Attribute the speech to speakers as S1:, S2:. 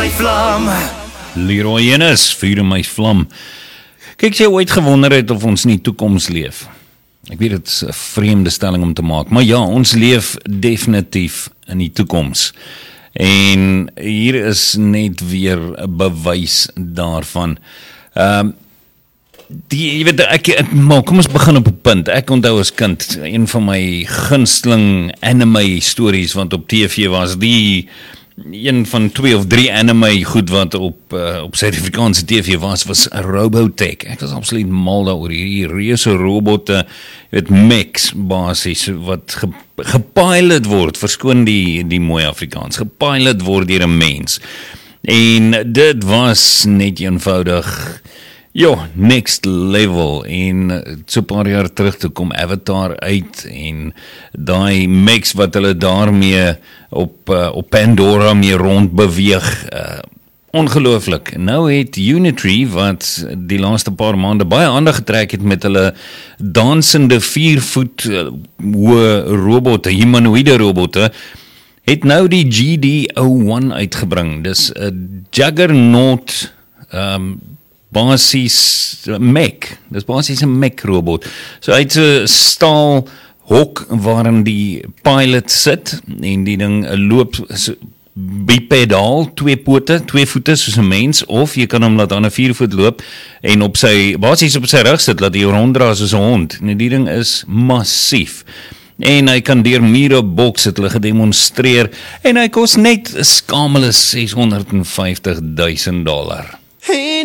S1: my vlam.
S2: Leroy Enes, vuur my vlam. Kyk, jy ooit gewonder het of ons in die toekoms leef? Ek weet dit is 'n vreemde stelling om te maak, maar ja, ons leef definitief in die toekoms. En hier is net weer 'n bewys daarvan. Jy weet, maar kom ons begin op 'n punt. Ek onthou as kind, een van my gunsteling anime stories, want op TV was die een van 2 of 3 anime goed wat op Suid-Afrikaanse TV was Robotech. Ek was absoluut mal daaroor, hierdie reuse robotte, jy weet, mechs basies, wat gepilot word, verskoon die mooi Afrikaans, gepilot word deur 'n mens. En dit was net eenvoudig, next level. En so 'n paar jaar terug toe kom Avatar uit en daai mix wat hulle daarmee op Pandora mee rond beweeg, ongelooflik. Nou het Unitree, wat die laaste paar maande baie aandag getrek het met hulle dansende 4 voet hoë robotte, humanoïde robotte, het nou die GD-01 uitgebring. Dis 'n Juggernaut basies mech. Dis basies 'n mech robot. So uit 'n staal hok waarin die pilot sit en die ding loop bipedaal, 2 pote, 2 voete soos 'n mens, of jy kan hom laat aan 'n 4 voet loop en basies op sy rug sit, laat hy ronddra soos 'n hond. En die ding is massief. En hy kan deur mure boks, het hulle gedemonstreer, en hy kos net 'n skamele $650,000.